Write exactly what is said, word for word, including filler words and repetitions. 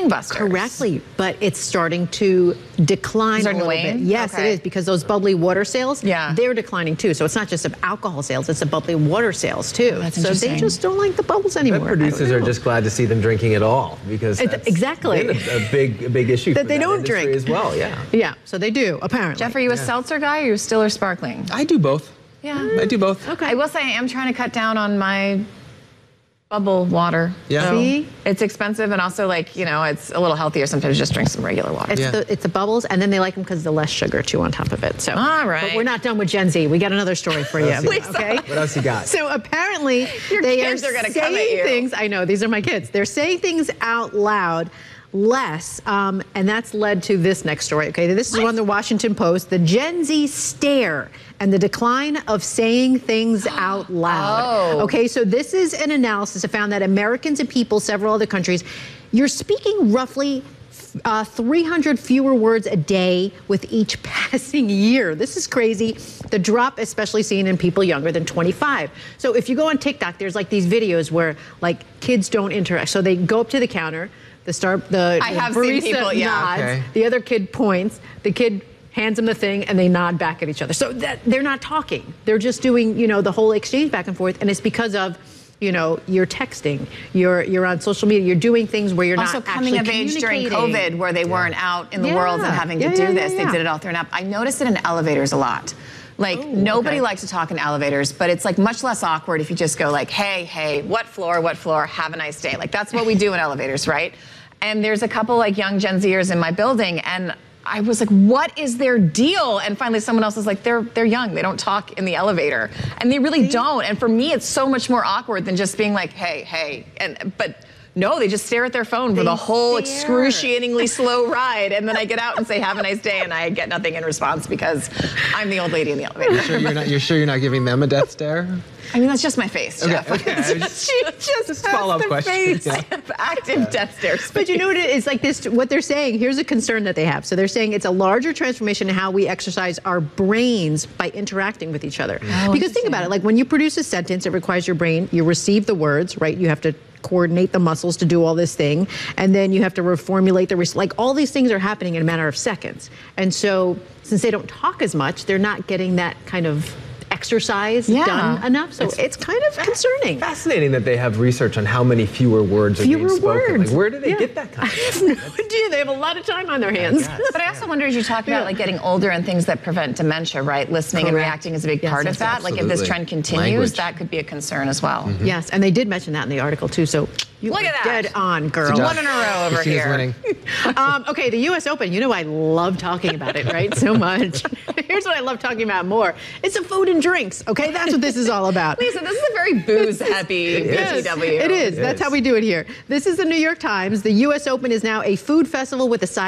gangbusters. Correctly, but it's starting to decline Starting a little to wane? bit. Yes, Okay. it is, because those bubbly water sales, yeah. they're declining too. So it's not just of alcohol sales, it's the bubbly water sales too. Oh, that's so they just don't like the bubbles anymore. But producers are just glad to see them drinking it all, because It- that's exactly. been a, a big, a big issue that for they that don't industry drink as well. Yeah. Yeah. So they do apparently. Jeff, are you a Yeah. seltzer guy or are you still or sparkling? I do both. Yeah. I do both. Okay. I will say I am trying to cut down on my bubble water. Yeah. So See? it's expensive, and also, like, you know, it's a little healthier sometimes. Just drink some regular water. It's Yeah. the it's the bubbles, and then they like them because the less sugar too on top of it. So All right. but we're not done with Gen Z. We got another story for you. else you got? Okay. What else you got? So apparently Your they kids are, are gonna saying come at you. things. I know, these are my kids. They're saying things out loud less, um, and that's led to this next story. Okay, this is on the Washington Post. The Gen Z stare and the decline of saying things out loud. Oh. Okay, so this is an analysis that found that Americans and people, several other countries, you're speaking roughly Uh, three hundred fewer words a day with each passing year. This is crazy. The drop especially seen in people younger than twenty-five. So if you go on TikTok, there's like these videos where like kids don't interact. So they go up to the counter, the star, the, I the have seen barista people, yeah. nods, Okay. the other kid points, the kid hands them the thing, and they nod back at each other. So that they're not talking. They're just doing, you know, the whole exchange back and forth, and it's because of, you know, you're texting, you're you're on social media, you're doing things where you're Also not coming actually of age during communicating. COVID, where they weren't out in the Yeah. world and having to Yeah, do yeah, this. yeah, They yeah. did it all through an app. I noticed it in elevators a lot. Like, Oh, nobody okay. likes to talk in elevators, but it's like much less awkward if you just go like, hey, hey, what floor, what floor, have a nice day. Like, that's what we do in elevators, right? And there's a couple like young Gen Zers in my building, and I was like, what is their deal? And finally someone else was like, they're they're young, they don't talk in the elevator. And they really don't. And for me, it's so much more awkward than just being like, hey, hey. And but no, they just stare at their phone for They the whole stare. excruciatingly slow ride. And then I get out and say, have a nice day, and I get nothing in response because I'm the old lady in the elevator. Sure you're not, you're sure you're not giving them a death stare? I mean, that's just my face, Jeff. okay. It's just- she just, Just has follow-up the question. face. Yeah. Active death stares. But you know what it is? Like this, what they're saying, here's a concern that they have. So they're saying it's a larger transformation in how we exercise our brains by interacting with each other. Oh, Because think about it, like when you produce a sentence, it requires your brain, you receive the words, right? You have to coordinate the muscles to do all this thing. And then you have to reformulate the, like all these things are happening in a matter of seconds. And so since they don't talk as much, they're not getting that kind of exercise Yeah. done enough. So it's, kind of concerning. Fascinating that they have research on how many fewer words are Fewer being spoken. words. Like, where do they Yeah. get that kind I of have stuff? no idea. They have a lot of time on their hands. Yes. But I also wonder, as you talk about Yeah. like getting older and things that prevent dementia, right? Listening and Correct. reacting is a big Yes, part yes, of that. Like if this absolutely. trend continues, Language. that could be a concern as well. Yes, and they did mention that in the article too. So you Look are at that. dead on, girl. Good job. One in a row over Christina's here. winning. um, okay, the U S Open. You know I love talking about it, right? So much. Here's what I love talking about more. It's the food and drinks. Okay, that's what this is all about. Lisa, this is a very booze-happy B T W. It is. It That's is. how we do it here. This is the New York Times. The U S Open is now a food festival with a side